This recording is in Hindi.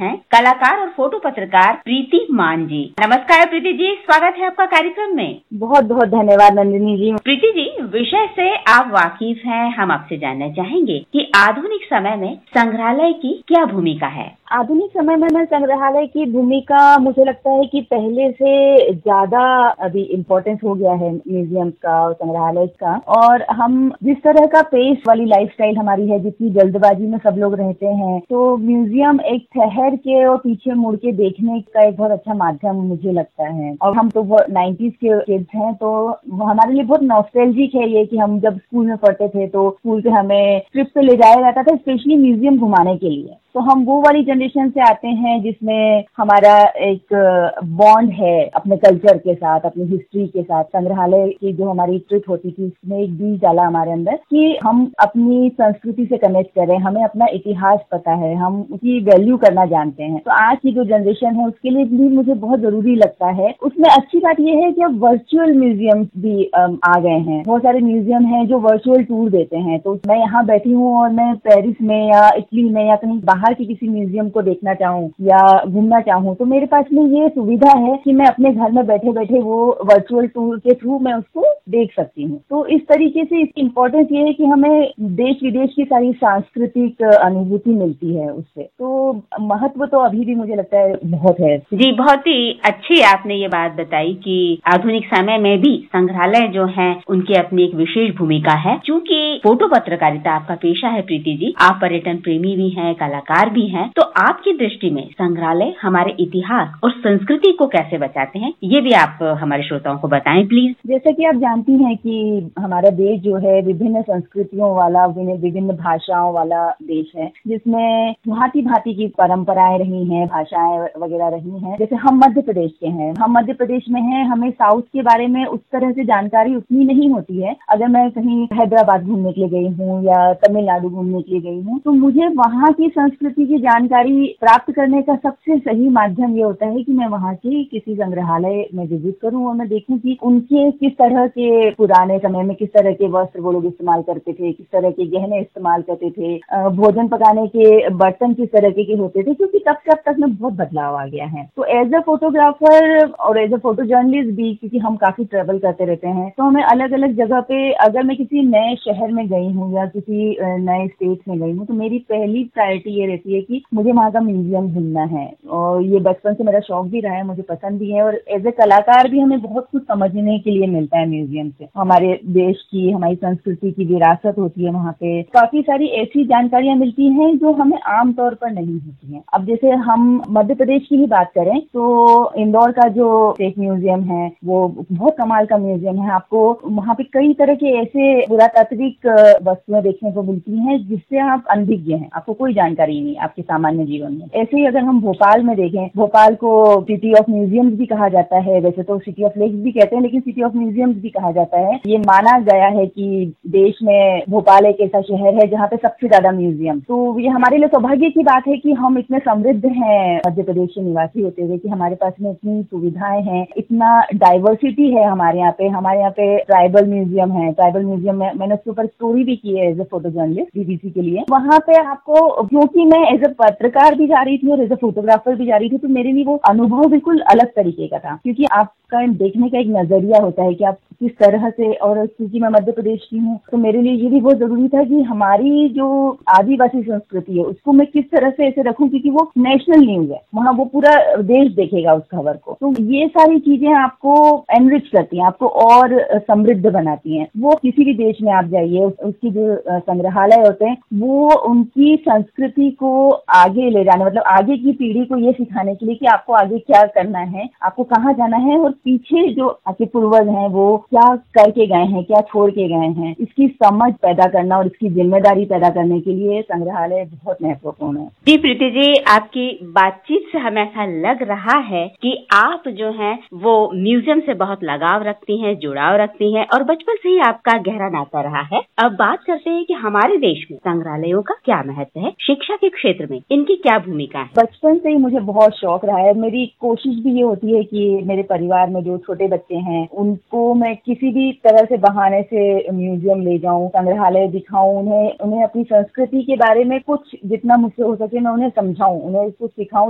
हैं कलाकार और फोटो पत्रकार प्रीति मान जी। नमस्कार प्रीति जी, स्वागत है आपका कार्यक्रम में। बहुत बहुत धन्यवाद नंदिनी जी। प्रीति जी, विषय से आप वाकिफ हैं, हम आपसे जानना चाहेंगे कि आधुनिक समय में संग्रहालय की क्या भूमिका है। आधुनिक समय में संग्रहालय की भूमिका मुझे लगता है कि पहले से ज्यादा अभी इम्पोर्टेंस हो गया है म्यूजियम का और संग्रहालय का। और हम जिस तरह का पेस वाली लाइफस्टाइल हमारी है, जितनी जल्दबाजी में सब लोग रहते हैं, तो म्यूजियम एक ठहर के और पीछे मुड़ के देखने का एक बहुत अच्छा माध्यम मुझे लगता है। और हम तो 90s के किड्स हैं, तो हमारे लिए बहुत नॉस्टैल्जिक है ये कि हम जब स्कूल में पढ़ते थे तो स्कूल से हमें ट्रिप पे ले जाया जाता था स्पेशली म्यूजियम घुमाने के लिए। तो हम वो वाली जनरेशन से आते हैं जिसमें हमारा एक बॉन्ड है अपने कल्चर के साथ, अपनी हिस्ट्री के साथ। संग्रहालय की जो हमारी ट्रिप होती थी उसमें एक बीज डाला हमारे अंदर कि हम अपनी संस्कृति से कनेक्ट करें, हमें अपना इतिहास पता है, हम उसकी वैल्यू करना जानते हैं। तो आज की जो जनरेशन है उसके लिए भी मुझे बहुत जरूरी लगता है। उसमें अच्छी बात यह है कि अब वर्चुअल म्यूजियम भी आ गए हैं। बहुत सारे म्यूजियम हैं जो वर्चुअल टूर देते हैं। तो मैं यहाँ बैठी हूँ और मैं पेरिस में या इटली में या कहीं बाहर की किसी म्यूजियम को देखना चाहूँ या घूमना चाहूँ तो मेरे पास में ये सुविधा है कि मैं अपने घर में बैठे बैठे वो वर्चुअल टूर के थ्रू मैं उसको देख सकती हूँ। तो इस तरीके से इसकी इम्पोर्टेंस ये है कि हमें देश विदेश की सारी सांस्कृतिक अनुभूति मिलती है उससे। तो महत्व तो अभी भी मुझे लगता है बहुत है। जी, बहुत ही अच्छी आपने ये बात बताई कि आधुनिक समय में भी संग्रहालय जो है उनकी अपनी एक विशेष भूमिका है। क्योंकि फोटो पत्रकारिता आपका पेशा है प्रीति जी, आप पर्यटन प्रेमी भी हैं, कलाकार भी हैं, तो आपकी दृष्टि में संग्रहालय हमारे इतिहास और संस्कृति को कैसे बचाते हैं, ये भी आप हमारे श्रोताओं को बताएं प्लीज। जैसा कि आप जानती हैं कि हमारा देश जो है विभिन्न संस्कृतियों वाला, विभिन्न भाषाओं वाला देश है, जिसमें भांति भांति की परंपराएं रही हैं, भाषाएं वगैरह रही हैं। जैसे हम मध्य प्रदेश के हैं, हम मध्य प्रदेश में हैं, हमें साउथ के बारे में उस तरह से जानकारी उतनी नहीं होती है। अगर मैं कहीं हैदराबाद घूमने के लिए गई हूँ या तमिलनाडु घूमने के लिए गई हूँ तो मुझे वहाँ की संस्कृति की जानकारी प्राप्त करने का सबसे सही माध्यम ये होता है कि मैं वहाँ के किसी संग्रहालय में विजिट करूँ और मैं देखूँ कि उनके किस तरह के पुराने समय में किस तरह के वस्त्र वो लोग इस्तेमाल करते थे, किस तरह के गहने इस्तेमाल करते थे, भोजन पकाने के बर्तन किस तरह के होते थे, क्योंकि तब तक में बहुत बदलाव आ गया है। तो एज अ फोटोग्राफर और एज अ फोटो जर्नलिस्ट भी, क्योंकि हम काफी ट्रेवल करते रहते हैं, तो हमें अलग अलग जगह पे, अगर मैं किसी नए शहर में गई हूँ या किसी नए स्टेट में गई हूँ तो मेरी पहली प्रायोरिटी ये रहती है कि मुझे वहाँ का म्यूजियम घूमना है। और ये बचपन से मेरा शौक भी रहा है, मुझे पसंद भी है। और एज ए कलाकार भी हमें बहुत कुछ समझने के लिए मिलता है म्यूजियम से। हमारे देश की, हमारी संस्कृति की विरासत होती है वहाँ पे, काफी सारी ऐसी जानकारियां मिलती हैं जो हमें आमतौर पर नहीं होती हैं। अब जैसे हम मध्य प्रदेश की ही बात करें तो इंदौर का जो स्टेट म्यूजियम है वो बहुत कमाल का म्यूजियम है। आपको वहाँ पे कई तरह के ऐसे पुरातात्विक वस्तुएं देखने को मिलती हैं जिससे आप अनभिज्ञ हैं, आपको कोई जानकारी नहीं आपके सामान्य जीवन में। ऐसे ही अगर हम भोपाल में देखें, भोपाल को सिटी ऑफ म्यूजियम्स भी कहा जाता है। वैसे तो सिटी ऑफ लेक्स भी कहते हैं, लेकिन सिटी ऑफ म्यूजियम्स भी कहा जाता है। ये माना गया है कि देश में भोपाल एक ऐसा शहर है जहाँ पे सबसे ज्यादा म्यूजियम। तो ये हमारे लिए सौभाग्य की बात है कि हम इतने समृद्ध हैं मध्य प्रदेश के निवासी होते हुए कि हमारे पास में इतनी सुविधाएं हैं, इतना डाइवर्सिटी है हमारे यहाँ पे। हमारे यहाँ पे ट्राइबल म्यूजियम है। ट्राइबल म्यूजियम में मैंने उसके ऊपर स्टोरी भी की है as a photo journalist BBC के लिए। वहाँ पे आपको, क्योंकि मैं एज ए पत्रकार भी जा रही थी और एज ए फोटोग्राफर भी जा रही थी, तो मेरे लिए वो अनुभव बिल्कुल अलग तरीके का था। क्योंकि आपका देखने का एक नजरिया होता है कि आप किस तरह से, और क्योंकि मैं मध्य प्रदेश की हूँ तो मेरे लिए ये भी बहुत जरूरी था कि हमारी जो आदिवासी संस्कृति है उसको मैं किस तरह से ऐसे रखूं, क्योंकि वो नेशनल न्यूज है, वहाँ वो पूरा देश देखेगा उस खबर को। तो ये सारी चीजें आपको एनरिच करती हैं, आपको और समृद्ध बनाती हैं। वो किसी भी देश में आप जाइए, उसकी जो संग्रहालय होते हैं वो उनकी संस्कृति को आगे ले जाने, मतलब आगे की पीढ़ी को ये सिखाने के लिए कि आपको आगे क्या करना है, आपको कहाँ जाना है, और पीछे जो आपके पूर्वज हैं वो क्या करके गए हैं, क्या छोड़ के गए हैं, इसकी समझ पैदा करना और इसकी जिम्मेदारी पैदा करने के लिए संग्रहालय बहुत महत्वपूर्ण है। जी प्रीति जी, आपकी बातचीत से हमें ऐसा लग रहा है कि आप जो हैं वो म्यूजियम से बहुत लगाव रखती हैं, जुड़ाव रखती हैं और बचपन से ही आपका गहरा नाता रहा है। अब बात करते हैं कि हमारे देश में संग्रहालयों का क्या महत्व है, शिक्षा के क्षेत्र में इनकी क्या भूमिका है। बचपन से ही मुझे बहुत शौक रहा है। मेरी कोशिश भी ये होती है कि मेरे परिवार में जो छोटे बच्चे हैं उनको मैं किसी भी तरह से बहाने से म्यूजियम ले जाऊं, संग्रहालय दिखाऊं, उन्हें अपनी संस्कृति के बारे में कुछ जितना मुझसे हो सके मैं उन्हें समझाऊं, उन्हें कुछ सिखाऊं